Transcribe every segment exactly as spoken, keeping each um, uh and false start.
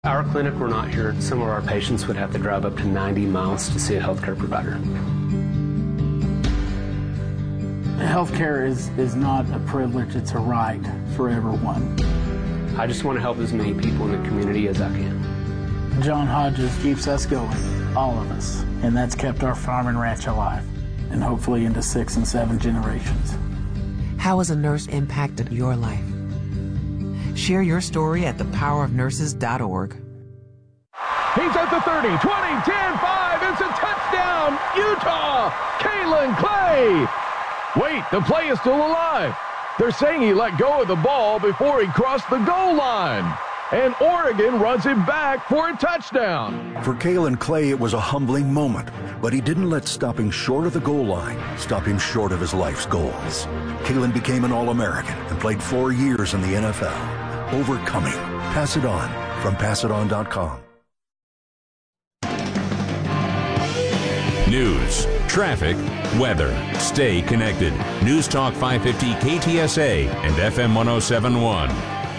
Our clinic were not here, some of our patients would have to drive up to ninety miles to see a healthcare provider. Healthcare is, is not a privilege, it's a right for everyone. I just want to help as many people in the community as I can. John Hodges keeps us going, all of us, and that's kept our farm and ranch alive, and hopefully into six and seven generations. How has a nurse impacted your life? Share your story at the power of nurses dot org. He's at the thirty, twenty, ten, five. It's a touchdown, Utah! Kalen Clay! Wait, the play is still alive. They're saying he let go of the ball before he crossed the goal line. And Oregon runs him back for a touchdown. For Kalen Clay, it was a humbling moment, but he didn't let stopping short of the goal line stop him short of his life's goals. Kalen became an All-American and played four years in the N F L. Overcoming. Pass it on from pass it on dot com. News, traffic, weather. Stay connected. News Talk five fifty K T S A and F M one oh seven point one.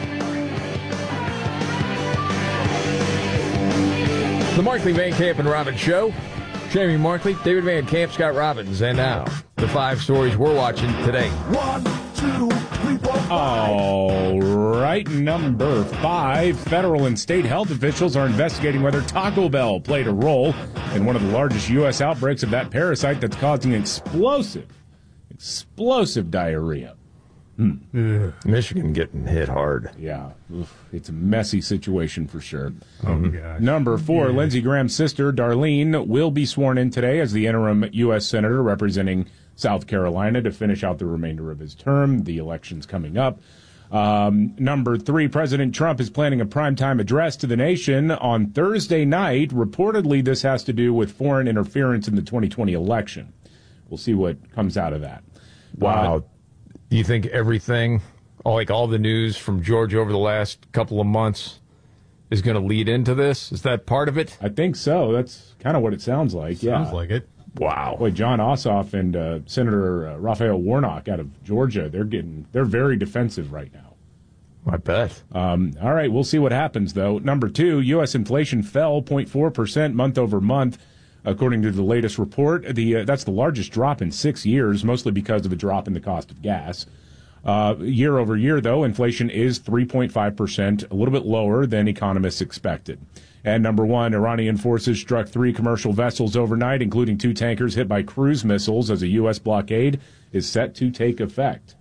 The Markley, Van Camp, and Robbins Show. Jamie Markley, David Van Camp, Scott Robbins. And now, the five stories we're watching today. One, two, three, four, five. All right, number five. Federal and state health officials are investigating whether Taco Bell played a role in one of the largest U S outbreaks of that parasite that's causing explosive, explosive diarrhea. Hmm. Michigan getting hit hard. Yeah, Oof. It's a messy situation for sure. Oh, gosh. Number four, Yeah. Lindsey Graham's sister, Darlene, will be sworn in today as the interim U S senator representing South Carolina to finish out the remainder of his term. The election's coming up. Um, number three, President Trump is planning a primetime address to the nation on Thursday night. Reportedly, this has to do with foreign interference in the twenty twenty election. We'll see what comes out of that. Wow. Uh, Do you think everything, like all the news from Georgia over the last couple of months, is going to lead into this? Is that part of it? I think so. That's kind of what it sounds like. Sounds yeah. like it. Wow. Boy, John Ossoff and uh, Senator uh, Raphael Warnock out of Georgia, they're getting they're very defensive right now. I bet. Um, all right, we'll see what happens, though. Number two, U S inflation fell zero point four percent month over month, according to the latest report. The uh, that's the largest drop in six years, mostly because of the drop in the cost of gas. Uh, year over year, though, inflation is three point five percent, a little bit lower than economists expected. And number one, Iranian forces struck three commercial vessels overnight, including two tankers hit by cruise missiles as a U S blockade is set to take effect.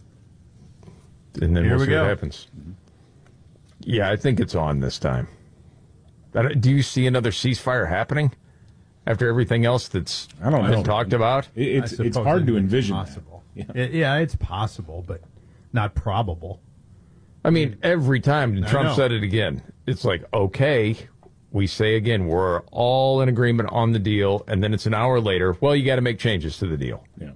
And then Here we'll we see go. what happens. Yeah, I think it's on this time. I don't- Do you see another ceasefire happening after everything else that's I don't been know. talked about? It, it's I it's suppose hard to anything's envision. Possible. that. Yeah. It- yeah, it's possible, but not probable. I mean, every time and I Trump know. said it again. It's like, okay, we say again, we're all in agreement on the deal, and then it's an hour later, well, you got to make changes to the deal. Yeah.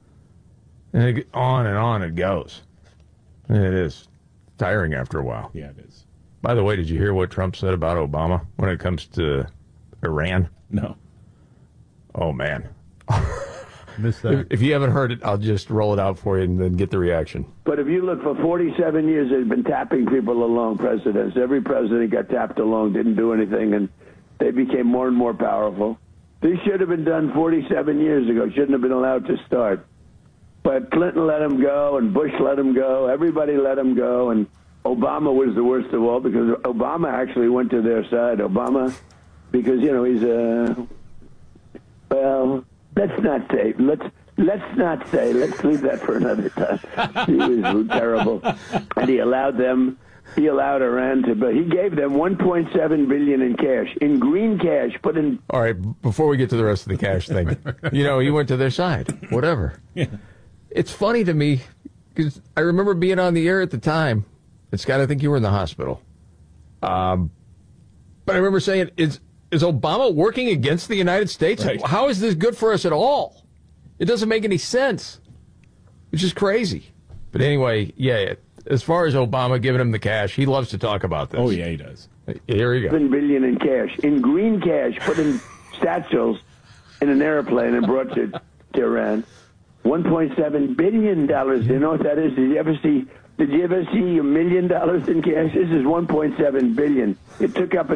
And it, on and on it goes. And it is tiring after a while. Yeah, it is. By the way, did you hear what Trump said about Obama when it comes to Iran? No. Oh, man. Missed that. If, if you haven't heard it, I'll just roll it out for you and then get the reaction. But if you look, for forty-seven years, they've been tapping people along, presidents. Every president got tapped along, didn't do anything, and they became more and more powerful. This should have been done forty-seven years ago. Shouldn't have been allowed to start. But Clinton let him go, and Bush let him go. Everybody let him go, and Obama was the worst of all because Obama actually went to their side. Obama, because, you know, he's a, well, let's not say, let's let's not say, let's leave that for another time. He was terrible. And he allowed them, he allowed Iran to, but he gave them one point seven billion dollars in cash, in green cash, put in. All right, before we get to the rest of the cash thing, you know, he went to their side, whatever. Yeah. It's funny to me because I remember being on the air at the time. And Scott, I think you were in the hospital. Um, but I remember saying, is is Obama working against the United States? Right. How is this good for us at all? It doesn't make any sense, which is crazy. But anyway, yeah, as far as Obama giving him the cash, he loves to talk about this. Oh, yeah, he does. Here you go. seven billion dollars in cash, in green cash, put in statues in an airplane and brought to, to Iran. one point seven billion dollars. You know what that is? Did you ever see Did you ever see a million dollars in cash? This is one point seven billion. It took up